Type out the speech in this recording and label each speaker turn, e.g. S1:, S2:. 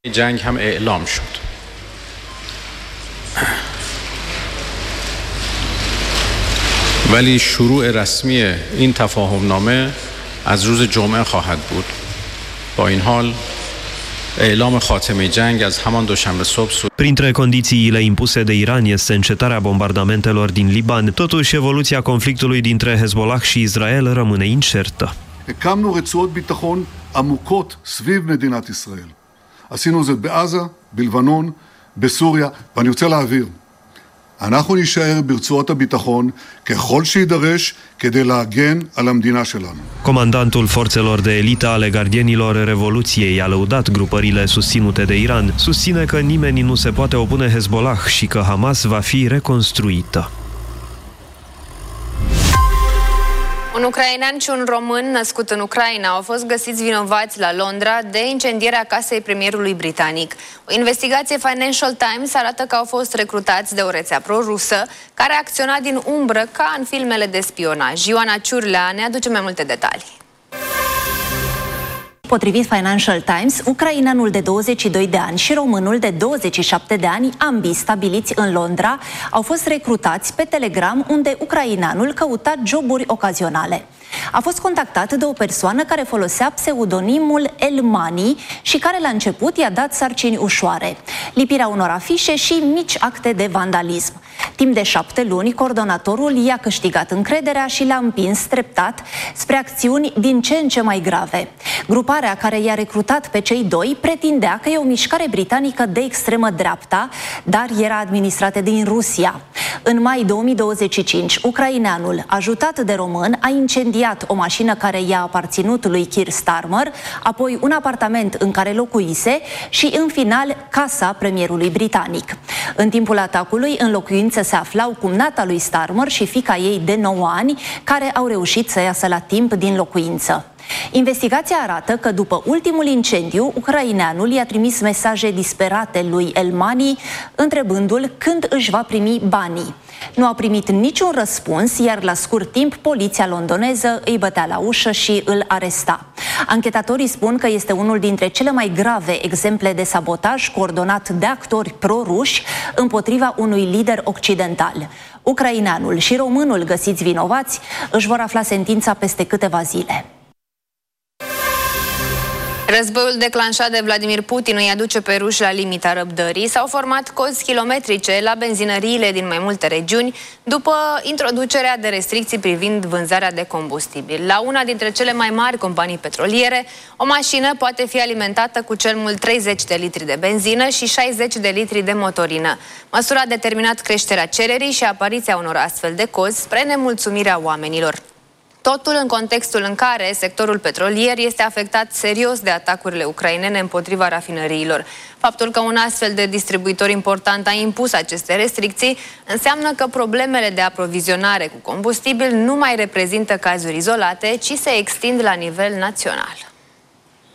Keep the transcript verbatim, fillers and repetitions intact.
S1: جنگ هم اعلام شد. ولی شروع رسمی این تفاهمنامه از روز جمعه خواهد بود. با این حال elam خاتمه جنگ از همان دوشنبه صبح.
S2: Printre condițiile impuse de Iran este încetarea bombardamentelor din Liban. Totuși, evoluția conflictului dintre Hezbollah și Israel rămâne incertă.
S3: הקמנו רצועות ביטחון עמוקות סביב מדינת ישראל. עשינו זאת בעזה, בלבנון, בסוריה, ואני רוצה להעביר. אנחנו נשאר ברצועות הביטחון ככל שידרש כדי להגן על המדינה שלנו.
S2: Comandantul forțelor de elită ale gardienilor Revoluției a lăudat grupările susținute de Iran. Susține că nimeni nu se poate opune Hezbollah și că Hamas va fi reconstruită.
S4: Un ucrainean și un român născut în Ucraina au fost găsiți vinovați la Londra de incendierea casei premierului britanic. O investigație Financial Times arată că au fost recrutați de o rețea pro-rusă care a acționat din umbră ca în filmele de spionaj. Ioana Ciurlea ne aduce mai multe detalii.
S5: Potrivit Financial Times, ucraineanul de douăzeci și doi de ani și românul de douăzeci și șapte de ani, ambii stabiliți în Londra, au fost recrutați pe Telegram, unde ucraineanul căuta joburi ocazionale. A fost contactat de o persoană care folosea pseudonimul Elmani și care la început i-a dat sarcini ușoare, lipirea unor afișe și mici acte de vandalism. Timp de șapte luni, coordonatorul i-a câștigat încrederea și l-a împins treptat spre acțiuni din ce în ce mai grave. Gruparea care i-a recrutat pe cei doi pretindea că e o mișcare britanică de extremă dreapta, dar era administrată din Rusia. În mai două mii douăzeci și cinci, ucraineanul, ajutat de român, a incendiat o mașină care i-a aparținut lui Keir Starmer, apoi un apartament în care locuise și, în final, casa premierului britanic. În timpul atacului, în locuință se aflau cumnata lui Starmer și fiica ei de nouă ani, care au reușit să iasă la timp din locuință. Investigația arată că după ultimul incendiu, ucraineanul i-a trimis mesaje disperate lui Elmani, întrebându-l când își va primi banii. Nu a primit niciun răspuns, iar la scurt timp, poliția londoneză îi bătea la ușă și îl aresta. Anchetatorii spun că este unul dintre cele mai grave exemple de sabotaj coordonat de actori pro-ruși împotriva unui lider occidental. Ucraineanul și românul găsiți vinovați își vor afla sentința peste câteva zile.
S4: Războiul declanșat de Vladimir Putin îi aduce pe ruși la limita răbdării. S-au format cozi kilometrice la benzinăriile din mai multe regiuni după introducerea de restricții privind vânzarea de combustibil. La una dintre cele mai mari companii petroliere, o mașină poate fi alimentată cu cel mult treizeci de litri de benzină și șaizeci de litri de motorină. Măsura a determinat creșterea cererii și apariția unor astfel de cozi spre nemulțumirea oamenilor. Totul în contextul în care sectorul petrolier este afectat serios de atacurile ucrainene împotriva rafinăriilor. Faptul că un astfel de distribuitor important a impus aceste restricții înseamnă că problemele de aprovizionare cu combustibil nu mai reprezintă cazuri izolate, ci se extind la nivel național.